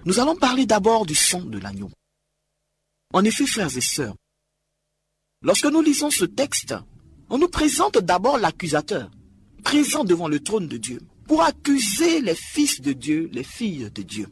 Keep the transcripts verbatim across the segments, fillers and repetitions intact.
Nous allons parler d'abord du sang de l'agneau. En effet, frères et sœurs, lorsque nous lisons ce texte, on nous présente d'abord l'accusateur, présent devant le trône de Dieu, pour accuser les fils de Dieu, les filles de Dieu.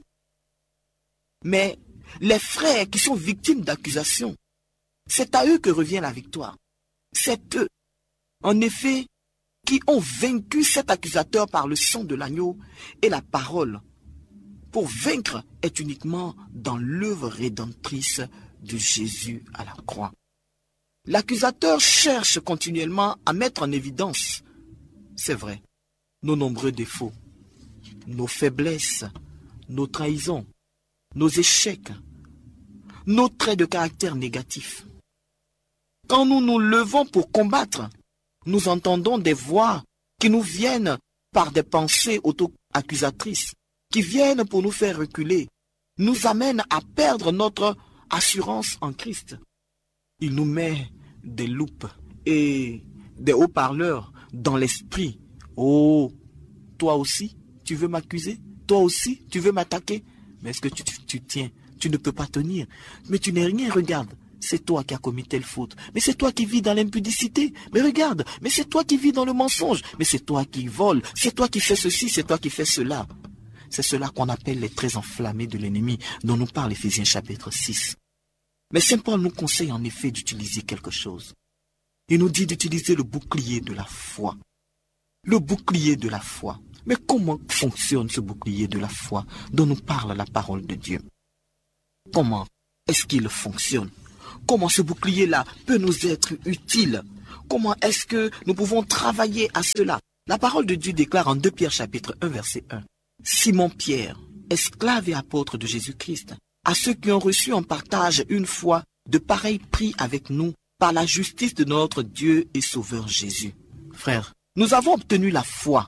Mais les frères qui sont victimes d'accusations, c'est à eux que revient la victoire. C'est eux, en effet, qui ont vaincu cet accusateur par le sang de l'agneau et la parole. Pour vaincre est uniquement dans l'œuvre rédemptrice de Jésus à la croix. L'accusateur cherche continuellement à mettre en évidence, c'est vrai, nos nombreux défauts, nos faiblesses, nos trahisons, nos échecs, nos traits de caractère négatifs. Quand nous nous levons pour combattre, nous entendons des voix qui nous viennent par des pensées auto-accusatrices, qui viennent pour nous faire reculer, nous amènent à perdre notre assurance en Christ. Il nous met des loupes et des haut-parleurs dans l'esprit. Oh, toi aussi, tu veux m'accuser? Toi aussi, tu veux m'attaquer? Mais est-ce que tu, tu, tu tiens? Tu ne peux pas tenir. Mais tu n'es rien, regarde. C'est toi qui as commis telle faute. Mais c'est toi qui vis dans l'impudicité. Mais regarde, mais c'est toi qui vis dans le mensonge. Mais c'est toi qui voles. C'est toi qui fais ceci, c'est toi qui fais cela. C'est cela qu'on appelle les traits enflammés de l'ennemi, dont nous parle Éphésiens chapitre six. Mais Saint Paul nous conseille en effet d'utiliser quelque chose. Il nous dit d'utiliser le bouclier de la foi. Le bouclier de la foi. Mais comment fonctionne ce bouclier de la foi dont nous parle la parole de Dieu? Comment est-ce qu'il fonctionne? Comment ce bouclier-là peut nous être utile? Comment est-ce que nous pouvons travailler à cela? La parole de Dieu déclare en deux Pierre chapitre un verset un. Simon Pierre, esclave et apôtre de Jésus-Christ, à ceux qui ont reçu en partage une foi de pareil prix avec nous par la justice de notre Dieu et Sauveur Jésus. Frères, nous avons obtenu la foi,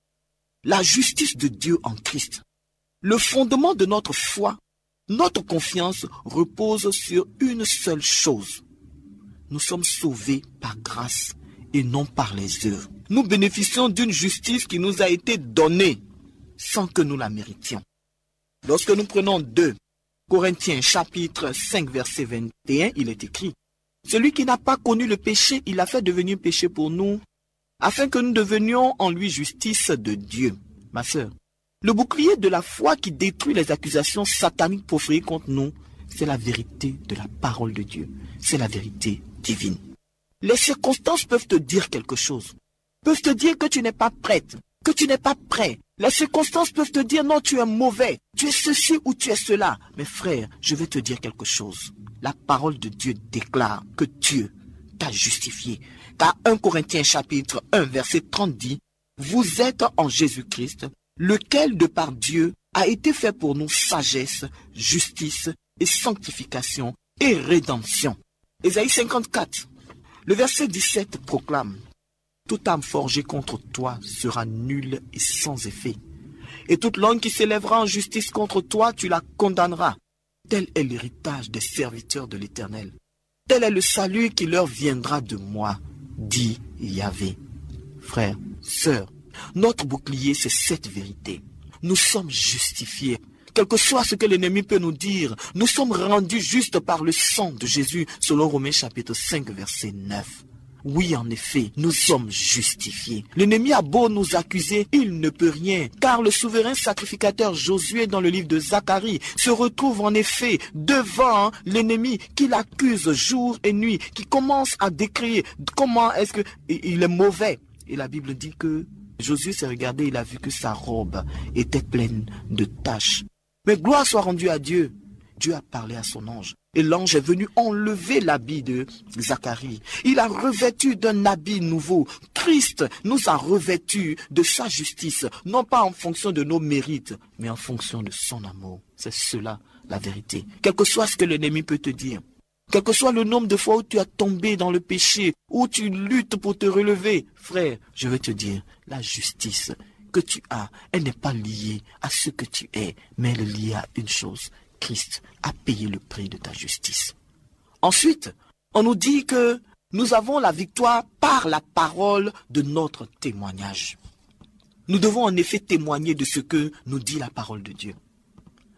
la justice de Dieu en Christ. Le fondement de notre foi, notre confiance repose sur une seule chose. Nous sommes sauvés par grâce et non par les œuvres. Nous bénéficions d'une justice qui nous a été donnée sans que nous la méritions. Lorsque nous prenons deux Corinthiens chapitre cinq verset vingt et un, il est écrit: celui qui n'a pas connu le péché, il a fait devenir péché pour nous, afin que nous devenions en lui justice de Dieu. Ma sœur, le bouclier de la foi qui détruit les accusations sataniques proférées contre nous, c'est la vérité de la parole de Dieu. C'est la vérité divine. Les circonstances peuvent te dire quelque chose. Peuvent te dire que tu n'es pas prête, que tu n'es pas prêt. Les circonstances peuvent te dire non, tu es mauvais, tu es ceci ou tu es cela. Mais frère, je vais te dire quelque chose. La parole de Dieu déclare que Dieu t'a justifié. Car un Corinthiens chapitre un verset trente dit: vous êtes en Jésus-Christ, lequel de par Dieu a été fait pour nous sagesse, justice et sanctification et rédemption. Ésaïe cinquante-quatre, le verset dix-sept proclame: toute âme forgée contre toi sera nulle et sans effet. Et toute langue qui s'élèvera en justice contre toi, tu la condamneras. Tel est l'héritage des serviteurs de l'Éternel. Tel est le salut qui leur viendra de moi, dit Yahvé. Frères, sœurs, notre bouclier, c'est cette vérité. Nous sommes justifiés. Quel que soit ce que l'ennemi peut nous dire, nous sommes rendus justes par le sang de Jésus, selon Romains chapitre cinq, verset neuf. Oui, en effet, nous sommes justifiés. L'ennemi a beau nous accuser, il ne peut rien, car le souverain sacrificateur Josué, dans le livre de Zacharie, se retrouve en effet devant l'ennemi qui l'accuse jour et nuit, qui commence à décrire comment est-ce qu'il est mauvais. Et la Bible dit que Josué s'est regardé, il a vu que sa robe était pleine de taches. Mais gloire soit rendue à Dieu. Dieu a parlé à son ange. Et l'ange est venu enlever l'habit de Zacharie. Il a revêtu d'un habit nouveau. Christ nous a revêtus de sa justice, non pas en fonction de nos mérites, mais en fonction de son amour. C'est cela la vérité. Quel que soit ce que l'ennemi peut te dire, quel que soit le nombre de fois où tu as tombé dans le péché, où tu luttes pour te relever, frère, je vais te dire, la justice que tu as, elle n'est pas liée à ce que tu es, mais elle est liée à une chose: Christ a payé le prix de ta justice. Ensuite, on nous dit que nous avons la victoire par la parole de notre témoignage. Nous devons en effet témoigner de ce que nous dit la parole de Dieu.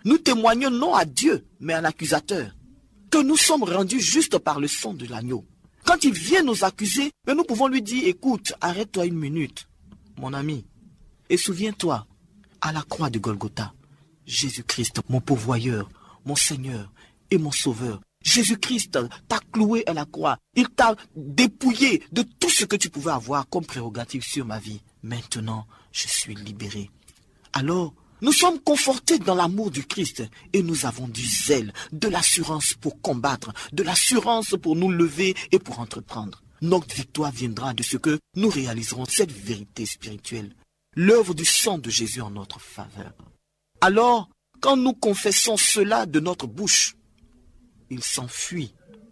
nous témoignons non à Dieu, mais à l'accusateur, que nous sommes rendus justes par le sang de l'agneau. Quand il vient nous accuser, nous pouvons lui dire, écoute, arrête-toi une minute, mon ami, et souviens-toi, à la croix de Golgotha, Jésus-Christ, mon pourvoyeur, mon Seigneur et mon Sauveur, Jésus-Christ t'a cloué à la croix. Il t'a dépouillé de tout ce que tu pouvais avoir comme prérogative sur ma vie. Maintenant, je suis libéré. Alors, nous sommes confortés dans l'amour du Christ et nous avons du zèle, de l'assurance pour combattre, de l'assurance pour nous lever et pour entreprendre. Notre victoire viendra de ce que nous réaliserons cette vérité spirituelle, l'œuvre du sang de Jésus en notre faveur. Alors, quand nous confessons cela de notre bouche, il s'enfuit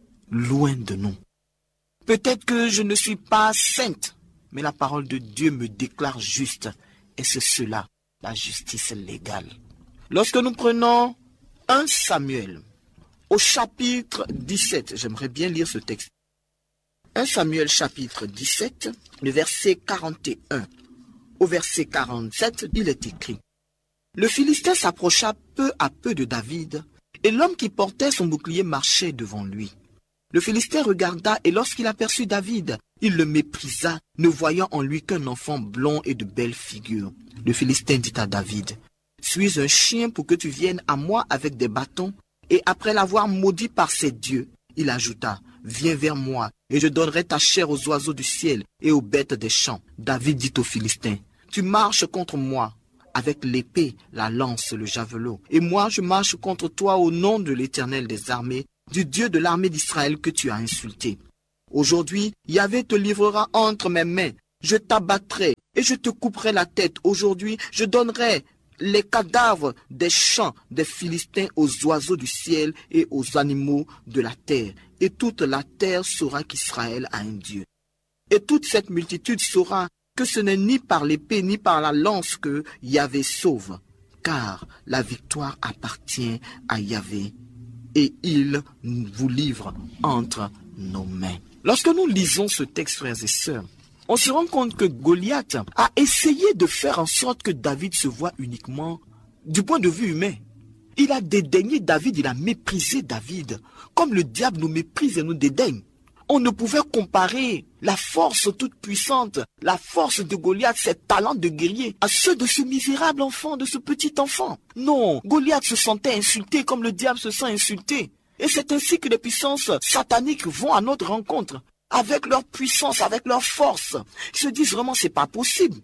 loin de nous. Peut-être que je ne suis pas sainte, mais la parole de Dieu me déclare juste, et c'est cela, la justice légale. Lorsque nous prenons premier Samuel, au chapitre dix-sept, j'aimerais bien lire ce texte. premier Samuel chapitre dix-sept, le verset quarante et un au verset quarante-sept, il est écrit: Le Philistin s'approcha peu à peu de David, et l'homme qui portait son bouclier marchait devant lui. Le Philistin regarda, et lorsqu'il aperçut David, il le méprisa, ne voyant en lui qu'un enfant blond et de belle figure. Le Philistin dit à David: Suis un chien pour que tu viennes à moi avec des bâtons? Et après l'avoir maudit par ses dieux, il ajouta: Viens vers moi, et je donnerai ta chair aux oiseaux du ciel et aux bêtes des champs. David dit au Philistin: Tu marches contre moi avec l'épée, la lance, le javelot. Et moi, je marche contre toi au nom de l'Éternel des armées, du Dieu de l'armée d'Israël que tu as insulté. Aujourd'hui, Yahvé te livrera entre mes mains. Je t'abattrai et je te couperai la tête. Aujourd'hui, je donnerai les cadavres des champs des Philistins aux oiseaux du ciel et aux animaux de la terre. Et toute la terre saura qu'Israël a un Dieu. Et toute cette multitude saura que ce n'est ni par l'épée ni par la lance que Yahvé sauve, car la victoire appartient à Yahvé, et il vous livre entre nos mains. Lorsque nous lisons ce texte, frères et sœurs, on se rend compte que Goliath a essayé de faire en sorte que David se voie uniquement du point de vue humain. Il a dédaigné David, il a méprisé David, comme le diable nous méprise et nous dédaigne. On ne pouvait comparer la force toute puissante, la force de Goliath, ses talents de guerrier, à ceux de ce misérable enfant, de ce petit enfant. Non, Goliath se sentait insulté comme le diable se sent insulté. Et c'est ainsi que les puissances sataniques vont à notre rencontre, avec leur puissance, avec leur force. Ils se disent vraiment, c'est pas possible.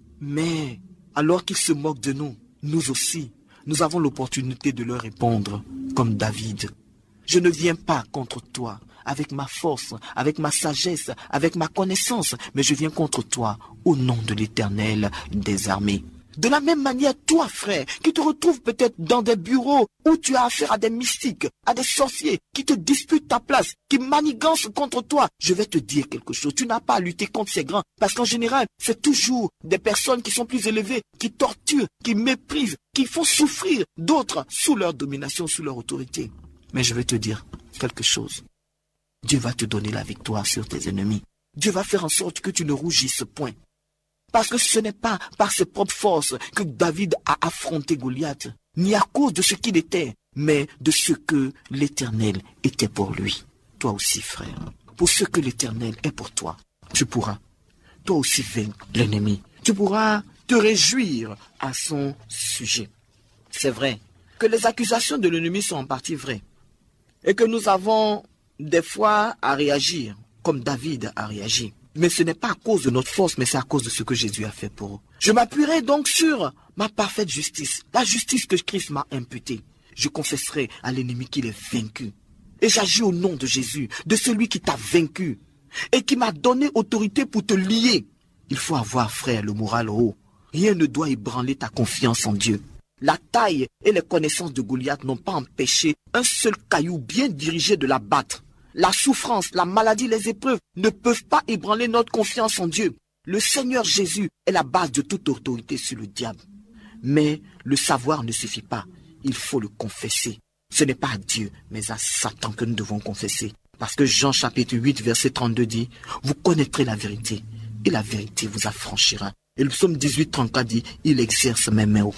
Mais, alors qu'ils se moquent de nous, nous aussi, nous avons l'opportunité de leur répondre, comme David. Je ne viens pas contre toi avec ma force, avec ma sagesse, avec ma connaissance, mais je viens contre toi au nom de l'Éternel des armées. De la même manière, toi, frère, qui te retrouves peut-être dans des bureaux où tu as affaire à des mystiques, à des sorciers, qui te disputent ta place, qui manigancent contre toi, je vais te dire quelque chose. Tu n'as pas à lutter contre ces grands, parce qu'en général, c'est toujours des personnes qui sont plus élevées, qui torturent, qui méprisent, qui font souffrir d'autres sous leur domination, sous leur autorité. Mais je vais te dire quelque chose. Dieu va te donner la victoire sur tes ennemis. Dieu va faire en sorte que tu ne rougisses point. Parce que ce n'est pas par ses propres forces que David a affronté Goliath, ni à cause de ce qu'il était, mais de ce que l'Éternel était pour lui. Toi aussi, frère, pour ce que l'Éternel est pour toi, tu pourras, toi aussi, vaincre l'ennemi. Tu pourras te réjouir à son sujet. C'est vrai que les accusations de l'ennemi sont en partie vraies, et que nous avons des fois à réagir, comme David a réagi. Mais ce n'est pas à cause de notre force, mais c'est à cause de ce que Jésus a fait pour eux. Je m'appuierai donc sur ma parfaite justice, la justice que Christ m'a imputée. Je confesserai à l'ennemi qu'il est vaincu. Et j'agis au nom de Jésus, de celui qui t'a vaincu et qui m'a donné autorité pour te lier. Il faut avoir, frère, le moral haut. Rien ne doit ébranler ta confiance en Dieu. La taille et les connaissances de Goliath n'ont pas empêché un seul caillou bien dirigé de l'abattre. La souffrance, la maladie, les épreuves ne peuvent pas ébranler notre confiance en Dieu. Le Seigneur Jésus est la base de toute autorité sur le diable. Mais le savoir ne suffit pas. Il faut le confesser. Ce n'est pas à Dieu, mais à Satan que nous devons confesser. Parce que Jean chapitre huit, verset trente-deux dit, « Vous connaîtrez la vérité, et la vérité vous affranchira. » Et le psaume dix-huit, trente-quatre dit, « Il exerce mes mains au combat. »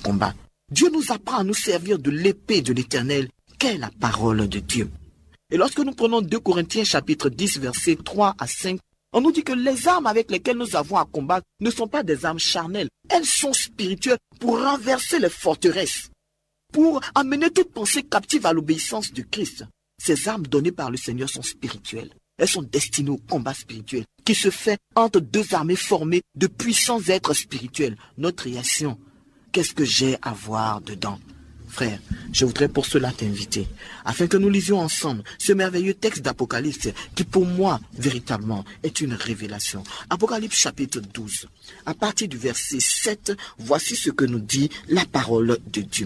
Dieu nous apprend à nous servir de l'épée de l'Éternel, qu'est la parole de Dieu. Et lorsque nous prenons deux Corinthiens chapitre dix, versets trois à cinq, on nous dit que les armes avec lesquelles nous avons à combattre ne sont pas des armes charnelles. Elles sont spirituelles pour renverser les forteresses, pour amener toute pensée captive à l'obéissance de Christ. Ces armes données par le Seigneur sont spirituelles. Elles sont destinées au combat spirituel qui se fait entre deux armées formées de puissants êtres spirituels. Notre réaction, qu'est-ce que j'ai à voir dedans? Frère, je voudrais pour cela t'inviter, afin que nous lisions ensemble ce merveilleux texte d'Apocalypse qui pour moi, véritablement, est une révélation. Apocalypse chapitre douze, à partir du verset sept, voici ce que nous dit la parole de Dieu.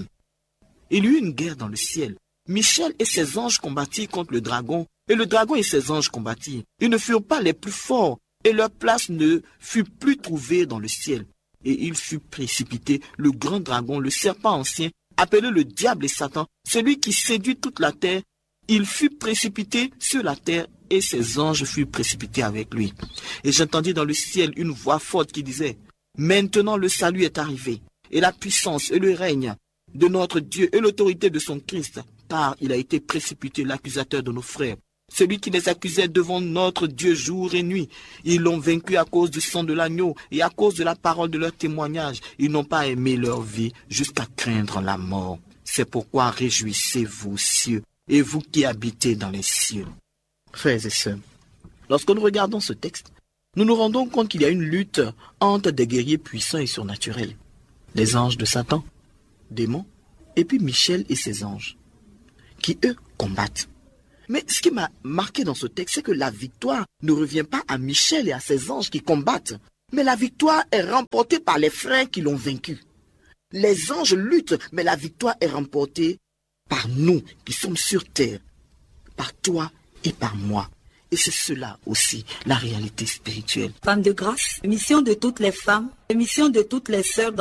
Il y eut une guerre dans le ciel. Michel et ses anges combattirent contre le dragon, et le dragon et ses anges combattirent. Ils ne furent pas les plus forts, et leur place ne fut plus trouvée dans le ciel. Et il fut précipité, le grand dragon, le serpent ancien, appelé le diable et Satan, celui qui séduit toute la terre. Il fut précipité sur la terre, et ses anges furent précipités avec lui. Et j'entendis dans le ciel une voix forte qui disait, « Maintenant le salut est arrivé, et la puissance et le règne de notre Dieu et l'autorité de son Christ, car il a été précipité l'accusateur de nos frères, celui qui les accusait devant notre Dieu jour et nuit. Ils l'ont vaincu à cause du sang de l'agneau et à cause de la parole de leur témoignage. Ils n'ont pas aimé leur vie jusqu'à craindre la mort. C'est pourquoi réjouissez-vous, cieux, et vous qui habitez dans les cieux. » Frères et sœurs, lorsque nous regardons ce texte, nous nous rendons compte qu'il y a une lutte entre des guerriers puissants et surnaturels. Les anges de Satan, démons, et puis Michel et ses anges, qui eux combattent. Mais ce qui m'a marqué dans ce texte, c'est que la victoire ne revient pas à Michel et à ses anges qui combattent, mais la victoire est remportée par les frères qui l'ont vaincu. Les anges luttent, mais la victoire est remportée par nous qui sommes sur terre, par toi et par moi. Et c'est cela aussi, la réalité spirituelle. Femme de grâce, mission de toutes les femmes, mission de toutes les sœurs.